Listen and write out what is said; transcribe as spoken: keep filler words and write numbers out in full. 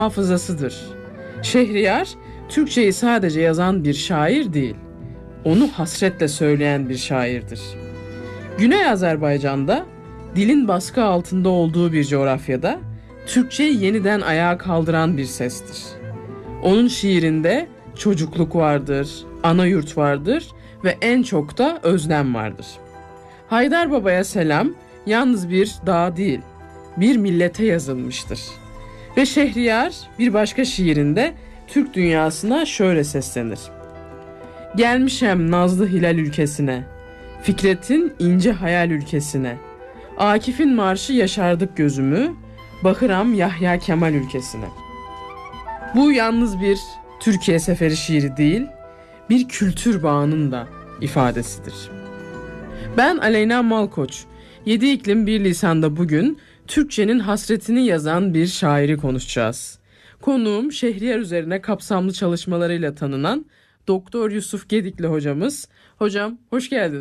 hafızasıdır. Şehriyar, Türkçeyi sadece yazan bir şair değil, onu hasretle söyleyen bir şairdir. Güney Azerbaycan'da, dilin baskı altında olduğu bir coğrafyada, Türkçeyi yeniden ayağa kaldıran bir sestir. Onun şiirinde çocukluk vardır, ana yurt vardır ve en çok da özlem vardır. Haydar Baba'ya selam yalnız bir dağ değil, bir millete yazılmıştır. Ve Şehriyar bir başka şiirinde Türk dünyasına şöyle seslenir. Gelmişem nazlı hilal ülkesine, Fikret'in ince hayal ülkesine, Akif'in marşı yaşardık gözümü, bakıram Yahya Kemal ülkesine. Bu yalnız bir Türkiye seferi şiiri değil, bir kültür bağının da ifadesidir. Ben Aleyna Malkoç. Yedi iklim bir lisanda bugün Türkçenin hasretini yazan bir şairi konuşacağız. Konuğum Şehriyar üzerine kapsamlı çalışmalarıyla tanınan Doktor Yusuf Gedikli hocamız. Hocam hoş geldiniz.